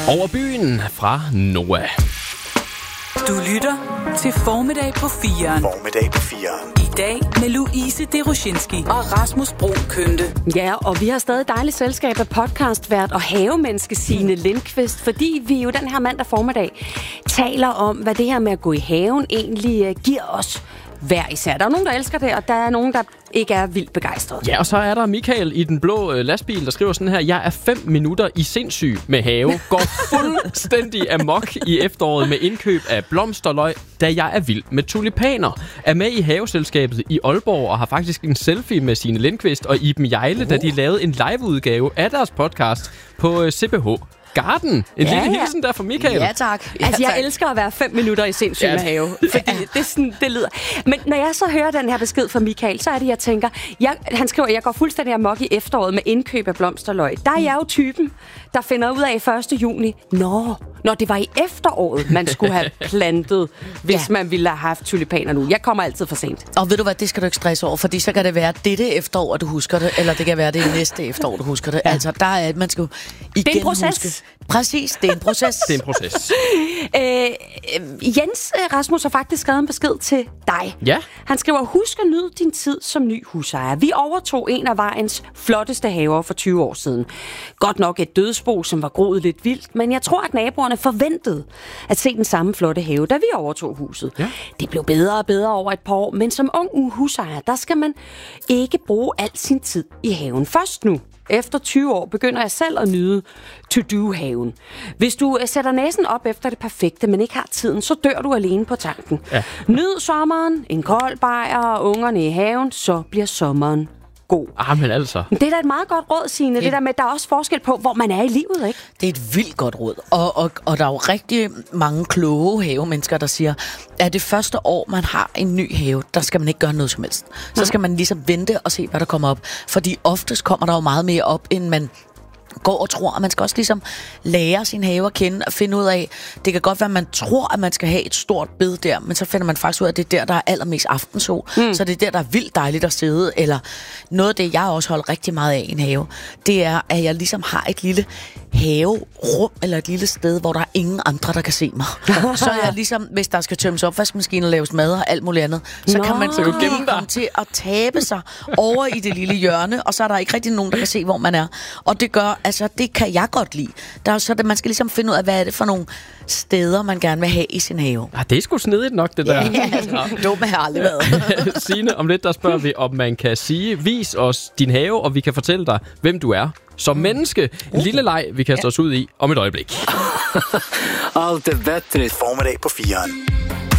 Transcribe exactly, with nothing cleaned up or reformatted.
Over byen fra Noah. Du lytter til Formiddag på firen. Formiddag på firen. I dag med Louise Deroshinski og Rasmus Bro Kønte. Ja, og vi har stadig dejligt selskab af podcastvært og havemenneske Signe Lindqvist, fordi vi jo den her mandag formiddag taler om, hvad det her med at gå i haven egentlig uh, giver os hver især. Der er nogen, der elsker det, og der er nogen, der ikke er vildt begejstrede. Ja, og så er der Michael i den blå øh, lastbil, der skriver sådan her: jeg er fem minutter i sindssyg med have. Går fuldstændig amok i efteråret med indkøb af blomsterløg, da jeg er vild med tulipaner. Er med i haveselskabet i Aalborg og har faktisk en selfie med Signe Lindqvist og Iben Jejle, uh. da de lavede en liveudgave af deres podcast på øh, C B H Garden. En ja, lille ja. hilsen der fra Michael. Ja, tak. Ja, altså, jeg tak. elsker at være fem minutter i sindssyg med have. Fordi ja. det, er sådan, det lyder. Men når jeg så hører den her besked fra Michael, så er det, jeg tænker... Jeg, han skriver, at jeg går fuldstændig amok i efteråret med indkøb af blomsterløg. Der er jeg jo typen, der finder ud af første juni. Nå, når det var i efteråret, man skulle have plantet, hvis ja. man ville have haft tulipaner nu. Jeg kommer altid for sent. Og ved du hvad, det skal du ikke stresse over, fordi så kan det være dette efterår, du husker det, eller det kan være det næste efterår, du husker det. Ja. Altså, der er, man skal jo igen det er en proces. Huske. Præcis, det er en proces. det er en proces. øh, Jens Rasmus har faktisk skrevet en besked til dig. Ja. Han skriver, husk at nyde din tid som ny husejer. Vi overtog en af vejens flotteste haver for tyve år siden. Godt nok et dødsbo, som var groet lidt vildt, men jeg tror, at naboerne forventede at se den samme flotte have, da vi overtog huset. Ja. Det blev bedre og bedre over et par år, men som ung husejer, der skal man ikke bruge al sin tid i haven. Først nu, efter tyve år, begynder jeg selv at nyde to-do-haven. Hvis du sætter næsen op efter det perfekte, men ikke har tiden, så dør du alene på tanken. Ja. Nyd sommeren, en kold bajer og ungerne i haven, så bliver sommeren god. Ah, men altså. Det er da et meget godt råd, Signe. Det, det der med, at der er også forskel på, hvor man er i livet, ikke? Det er et vildt godt råd. Og, og, og der er jo rigtig mange kloge havemennesker, der siger, at det første år, man har en ny have, der skal man ikke gøre noget som helst. Så skal man ligesom vente og se, hvad der kommer op. Fordi oftest kommer der jo meget mere op, end man går og tror, og man skal også ligesom lære sin have at kende og finde ud af, det kan godt være, at man tror, at man skal have et stort bed der, men så finder man faktisk ud af, at det er der, der er allermest aftensol. Mm. Så det er der, der er vildt dejligt at sidde. Eller noget af det, jeg også holder rigtig meget af i en have, det er, at jeg ligesom har et lille haverum, eller et lille sted, hvor der er ingen andre, der kan se mig. Så er jeg ligesom, hvis der skal tømmes opvaskemaskiner, laves mad og alt muligt andet, så Nå. kan man så lige komme til at tabe sig over i det lille hjørne, og så er der ikke rigtig nogen, der kan se, hvor man er. Og det gør, altså, det kan jeg godt lide. Der er så, at man skal ligesom finde ud af, hvad er det for nogle steder, man gerne vil have i sin have. Ah, det er sgu snedigt nok, det der. Ja, ja. Dumme har aldrig været. Signe, om lidt, der spørger vi, om man kan sige, vis os din have, og vi kan fortælle dig, hvem du er som menneske. En lille leg, vi kaster ja. os ud i om et øjeblik. Allt är bättre. Formiddag på firen.